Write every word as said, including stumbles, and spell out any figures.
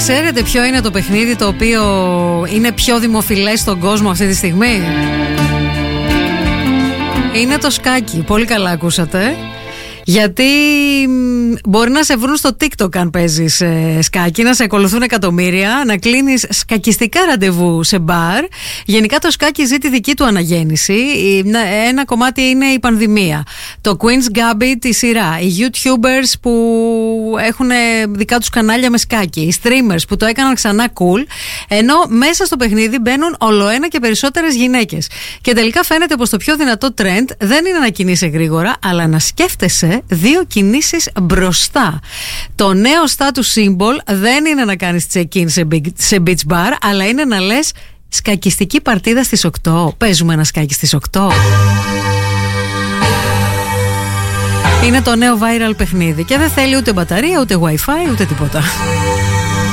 Ξέρετε ποιο είναι το παιχνίδι το οποίο είναι πιο δημοφιλές στον κόσμο αυτή τη στιγμή? Είναι το σκάκι. Πολύ καλά ακούσατε. Γιατί μπορεί να σε βρουν στο TikTok αν παίζεις ε, σκάκι, να σε ακολουθούν εκατομμύρια, να κλείνεις σκακιστικά ραντεβού σε μπαρ. Γενικά το σκάκι ζει τη δική του αναγέννηση. Ένα κομμάτι είναι η πανδημία. Το Queen's Gambit, η σειρά. Οι YouTubers που έχουν δικά τους κανάλια με σκάκι. Οι streamers που το έκαναν ξανά cool. Ενώ μέσα στο παιχνίδι μπαίνουν ολοένα και περισσότερες γυναίκες. Και τελικά φαίνεται πως το πιο δυνατό trend δεν είναι να κινείσαι γρήγορα, αλλά να σκέφτεσαι δύο κινήσεις μπροστά. Το νέο status symbol δεν είναι να κάνεις check-in σε, big, σε beach bar, αλλά είναι να λες σκακιστική παρτίδα στις οκτώ. Παίζουμε ένα σκάκι στις οκτώ. Είναι το νέο viral παιχνίδι και δεν θέλει ούτε μπαταρία, ούτε wifi, ούτε τίποτα.